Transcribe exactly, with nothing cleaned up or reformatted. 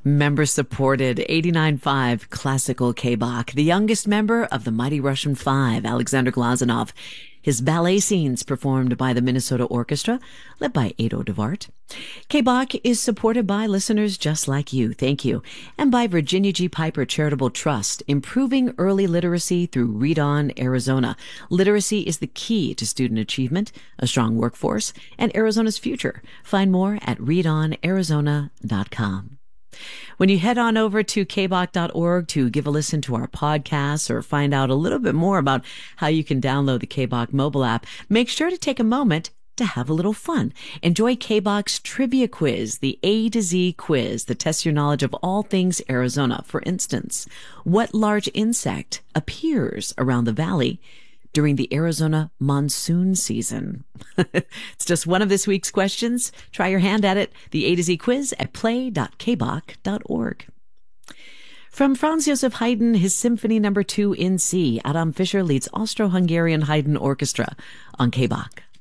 Member-supported eighty-nine point five Classical K-Bach, the youngest member of the Mighty Russian Five, Alexander Glazunov. His ballet scenes performed by the Minnesota Orchestra, led by Ado DeVart. K-Bach is supported by listeners just like you, thank you, and by Virginia G. Piper Charitable Trust, improving early literacy through Read On Arizona. Literacy is the key to student achievement, a strong workforce, and Arizona's future. Find more at read on arizona dot com. When you head on over to k bach dot org to give a listen to our podcasts or find out a little bit more about how you can download the K-Bach mobile app, make sure to take a moment to have a little fun. Enjoy K-Bach's Trivia Quiz, the A to Z quiz that tests your knowledge of all things Arizona. For instance, what large insect appears around the valley during the Arizona monsoon season? It's just one of this week's questions. Try your hand at it. The A to Z quiz at play dot k bach dot org. From Franz Joseph Haydn, his Symphony Number Two in C, Adam Fischer leads Austro-Hungarian Haydn Orchestra on K-Bach.